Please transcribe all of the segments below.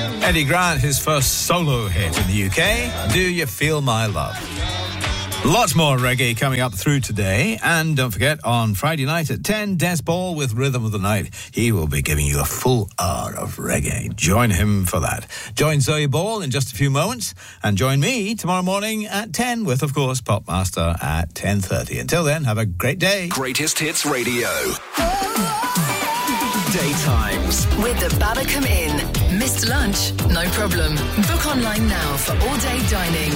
Eddie Grant, his first solo hit in the UK, Do You Feel My Love? Lots more reggae coming up through today. And don't forget, on Friday night at 10, Des Ball with Rhythm of the Night. He will be giving you a full hour of reggae. Join him for that. Join Zoe Ball in just a few moments. And join me tomorrow morning at 10 with, of course, Popmaster at 10:30. Until then, have a great day. Greatest Hits Radio. Daytimes. With the Babacom Inn. Missed lunch? No problem. Book online now for all-day dining.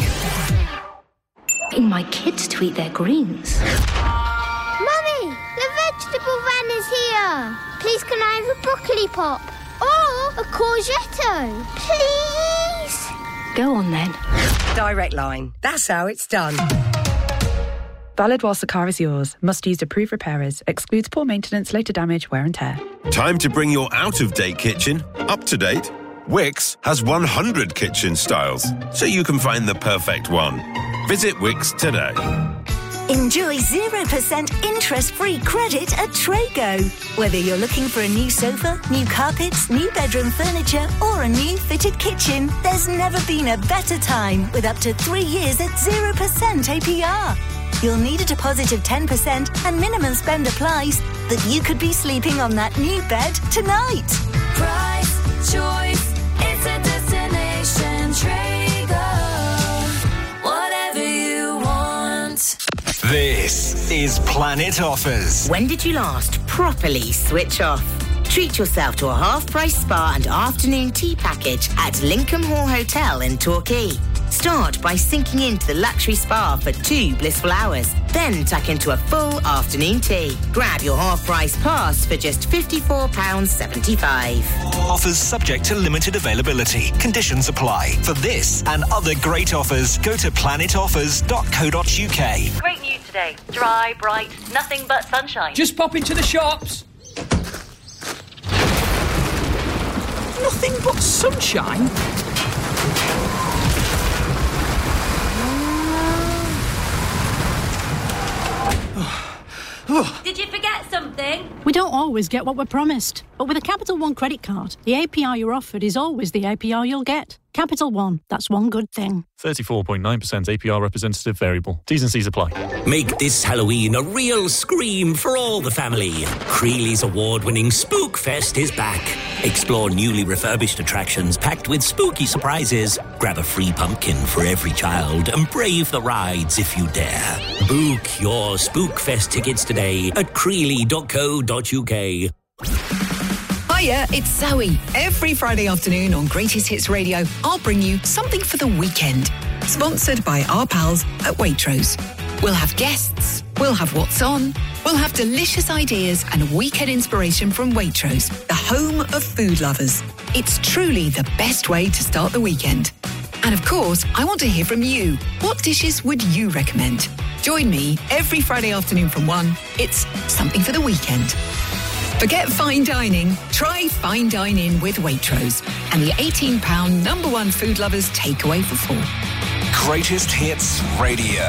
My kids to eat their greens. Mummy, the vegetable van is here. Please can I have a broccoli pop? Or a courgette? Please? Go on then. Direct Line. That's how it's done. Valid whilst the car is yours. Must use approved repairers. Excludes poor maintenance, later damage, wear and tear. Time to bring your out-of-date kitchen up to date. Wix has 100 kitchen styles, so you can find the perfect one. Visit Wix today. Enjoy 0% interest-free credit at Trago. Whether you're looking for a new sofa, new carpets, new bedroom furniture, or a new fitted kitchen, there's never been a better time with up to 3 years at 0% APR. You'll need a deposit of 10% and minimum spend applies, but you could be sleeping on that new bed tonight. Price, choice, it's a destination. Trago, whatever you want. This is Planet Offers. When did you last properly switch off? Treat yourself to a half-price spa and afternoon tea package at Lincoln Hall Hotel in Torquay. Start by sinking into the luxury spa for 2 blissful hours. Then tuck into a full afternoon tea. Grab your half-price pass for just £54.75. Offers subject to limited availability. Conditions apply. For this and other great offers, go to planetoffers.co.uk. Great news today. Dry, bright, nothing but sunshine. Just pop into the shops. Nothing but sunshine? Did you forget something? We don't always get what we're promised. But with a Capital One credit card, the APR you're offered is always the APR you'll get. Capital One, that's one good thing. 34.9% APR representative variable. T's and C's apply. Make this Halloween a real scream for all the family. Creely's award-winning Spook Fest is back. Explore newly refurbished attractions packed with spooky surprises. Grab a free pumpkin for every child and brave the rides if you dare. Book your Spook Fest tickets today at creely.co.uk. Hiya, it's Zoe. Every Friday afternoon on Greatest Hits Radio, I'll bring you something for the weekend. Sponsored by our pals at Waitrose. We'll have guests, we'll have what's on, we'll have delicious ideas and weekend inspiration from Waitrose, the home of food lovers. It's truly the best way to start the weekend. And of course, I want to hear from you. What dishes would you recommend? Join me every Friday afternoon from 1. It's something for the weekend. Forget fine dining. Try Fine Dine-In with Waitrose and the £18 #1 food lovers takeaway for 4. Greatest Hits Radio.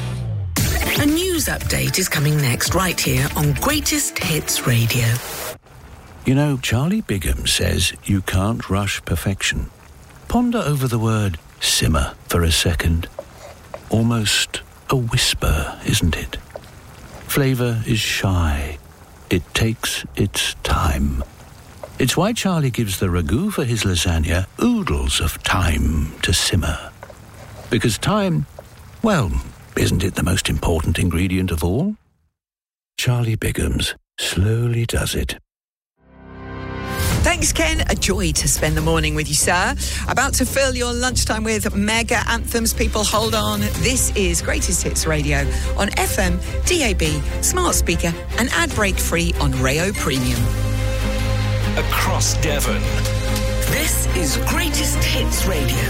A news update is coming next, right here on Greatest Hits Radio. You know, Charlie Bigham says you can't rush perfection. Ponder over the word simmer for a second. Almost a whisper, isn't it? Flavour is shy. It takes its time. It's why Charlie gives the ragu for his lasagna oodles of time to simmer. Because time, well, isn't it the most important ingredient of all? Charlie Bigham's slowly does it. Thanks, Ken. A joy to spend the morning with you, sir. About to fill your lunchtime with mega anthems. People, hold on. This is Greatest Hits Radio on FM, DAB, smart speaker, and ad break free on Rayo Premium. Across Devon. This is Greatest Hits Radio.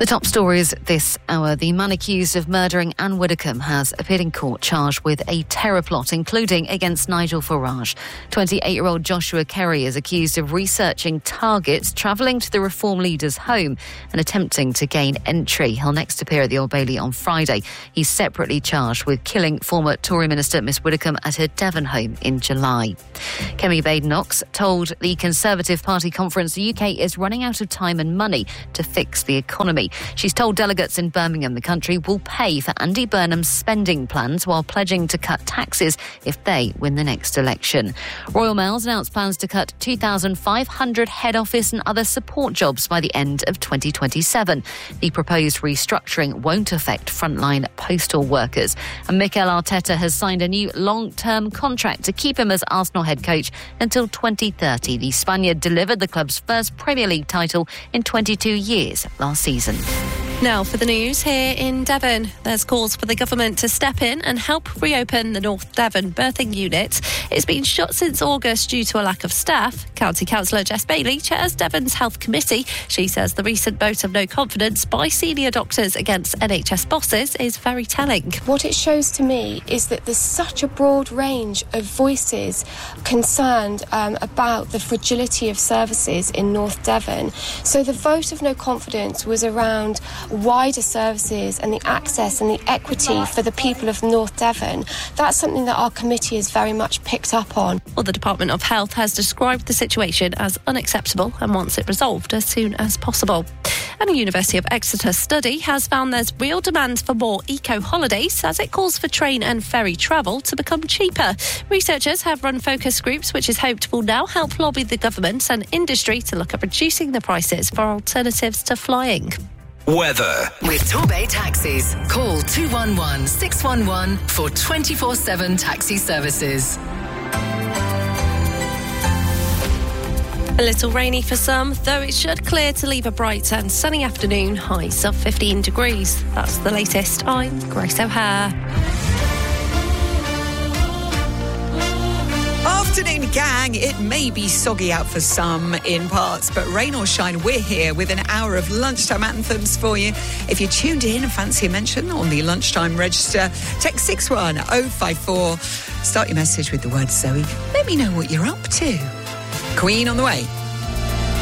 The top stories this hour. The man accused of murdering Anne Widdecombe has appeared in court charged with a terror plot, including against Nigel Farage. 28-year-old Joshua Kerry is accused of researching targets, travelling to the Reform leader's home and attempting to gain entry. He'll next appear at the Old Bailey on Friday. He's separately charged with killing former Tory minister Miss Widdecombe at her Devon home in July. Kemi Badenoch told the Conservative Party conference the UK is running out of time and money to fix the economy. She's told delegates in Birmingham the country will pay for Andy Burnham's spending plans while pledging to cut taxes if they win the next election. Royal Mail's announced plans to cut 2,500 head office and other support jobs by the end of 2027. The proposed restructuring won't affect frontline postal workers. And Mikel Arteta has signed a new long-term contract to keep him as Arsenal head coach until 2030. The Spaniard delivered the club's first Premier League title in 22 years last season. Now for the news here in Devon. There's calls for the government to step in and help reopen the North Devon birthing unit. It's been shut since August due to a lack of staff. County Councillor Jess Bailey chairs Devon's Health Committee. She says the recent vote of no confidence by senior doctors against NHS bosses is very telling. What it shows to me is that there's such a broad range of voices concerned about the fragility of services in North Devon. So the vote of no confidence was around wider services and the access and the equity for the people of North Devon. That's something that our committee has very much picked up on. Well, the Department of Health has described the situation as unacceptable and wants it resolved as soon as possible. And a University of Exeter study has found there's real demand for more eco-holidays as it calls for train and ferry travel to become cheaper. Researchers have run focus groups which is hoped will now help lobby the government and industry to look at reducing the prices for alternatives to flying. Weather. With Torbay Taxis. Call 211 611 for 24/7 taxi services. A little rainy for some, though it should clear to leave a bright and sunny afternoon, highs of 15 degrees. That's the latest. I'm Grace O'Hare. Afternoon, gang. It may be soggy out for some in parts, but rain or shine, we're here with an hour of lunchtime anthems for you. If you're tuned in and fancy a mention on the lunchtime register, text 61054. Start your message with the word Zoe. Let me know what you're up to. Queen on the way.